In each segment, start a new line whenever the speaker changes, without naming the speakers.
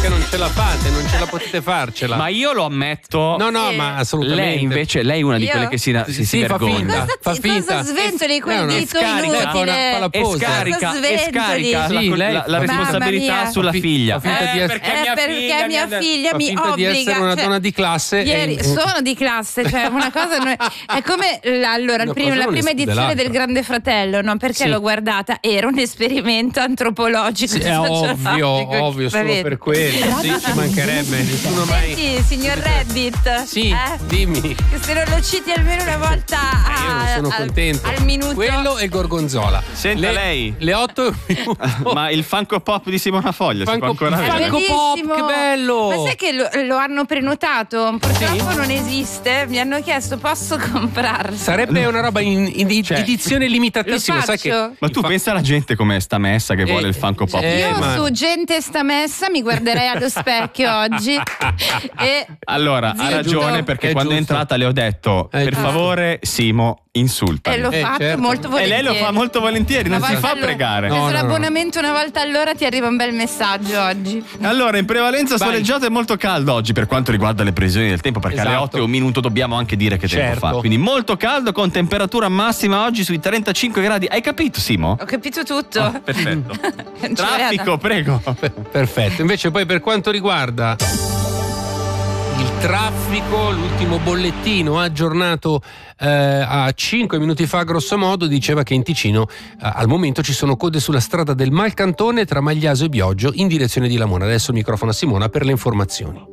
perché non ce la fate, non ce la potete farcela.
Ma io lo ammetto.
No, ma assolutamente.
Lei invece, lei è una di quelle che si
fa
vergogna.
finta. Fa finta.
Cosa sventoli quel dito
scarica,
inutile?
E scarica
Sì,
la responsabilità sulla figlia.
Fa finta di essere,
perché mia figlia
fa
mi
finta
obbliga.
di essere una donna di classe.
Ieri sono di classe, cioè una cosa è come la prima edizione del Grande Fratello, no? Perché l'ho guardata? Era un esperimento antropologico.
Sì, è ovvio, solo per quello. Sì, ci mancherebbe. Nessuno mai.
Senti, signor Reddit.
Sì, dimmi.
Che se non lo citi almeno una volta
io non sono contento.
al minuto.
Quello e il gorgonzola.
Senta lei.
Le 8
Ma il Funko Pop di Simona Foglia si può ancora vedere?
Funko Pop, che bello!
Ma sai che lo hanno prenotato? Purtroppo non esiste. Mi hanno chiesto, posso comprarlo?
Sarebbe una roba in edizione limitatissima, sai che.
Ma tu pensa alla gente come sta messa che vuole il Funko Pop?
Su gente sta messa mi guarderei allo specchio oggi.
Allora, ha ragione, perché quando è entrata le ho detto per favore Simo, insulta.
E l'ho fatto molto volentieri.
E lei lo fa molto volentieri, non si fa pregare.
Ho preso l'abbonamento una volta all'ora, ti arriva un bel messaggio oggi.
Allora, in prevalenza soleggiato e molto caldo oggi per quanto riguarda le previsioni del tempo, perché alle 8 e un minuto dobbiamo anche dire che tempo fa. Quindi molto caldo con temperatura massima oggi sui 35 gradi. Hai capito, Simo?
Ho capito tutto.
Perfetto. Traffico, prego.
Perfetto. Invece poi per quanto riguarda il traffico, l'ultimo bollettino aggiornato a 5 minuti fa grosso modo diceva che in Ticino al momento ci sono code sulla strada del Malcantone tra Magliaso e Bioggio in direzione di Lamona. Adesso il microfono a Simona per le informazioni.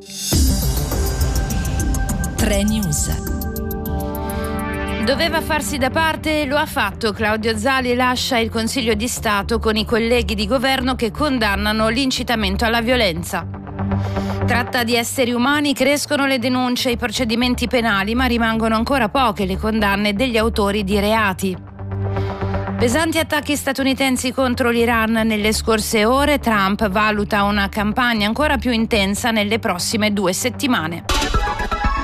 3 News.
Doveva farsi da parte e lo ha fatto. Claudio Zali lascia il Consiglio di Stato con i colleghi di governo che condannano l'incitamento alla violenza. Tratta di esseri umani, crescono le denunce e i procedimenti penali, ma rimangono ancora poche le condanne degli autori di reati. Pesanti attacchi statunitensi contro l'Iran nelle scorse ore. Trump valuta una campagna ancora più intensa nelle prossime 2 settimane.